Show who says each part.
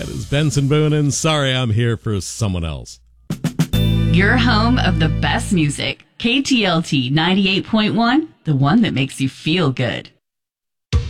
Speaker 1: That is Benson Boone, and Sorry I'm Here for Someone Else.
Speaker 2: Your home of the best music. KTLT 98.1, the one that makes you feel good.